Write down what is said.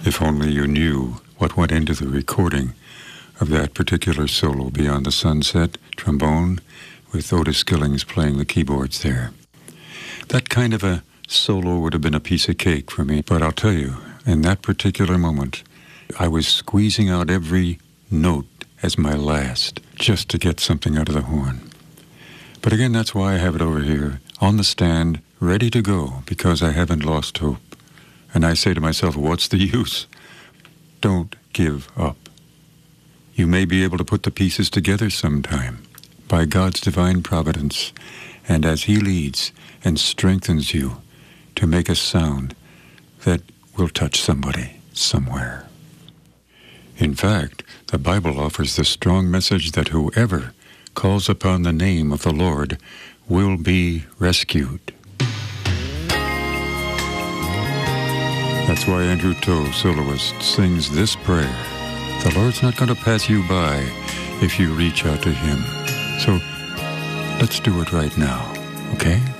If only you knew what went into the recording of that particular solo, Beyond the Sunset, trombone, with Otis Skillings playing the keyboards there. That kind of a solo would have been a piece of cake for me, but I'll tell you, in that particular moment, I was squeezing out every note as my last, just to get something out of the horn. But again, that's why I have it over here, on the stand, ready to go, because I haven't lost hope. And I say to myself, what's the use? Don't give up. You may be able to put the pieces together sometime, by God's divine providence, and as He leads and strengthens you to make a sound that will touch somebody somewhere. In fact, the Bible offers the strong message that whoever calls upon the name of the Lord will be rescued. That's why Andrew Toe, soloist, sings this prayer. The Lord's not going to pass you by if you reach out to Him. So let's do it right now, okay?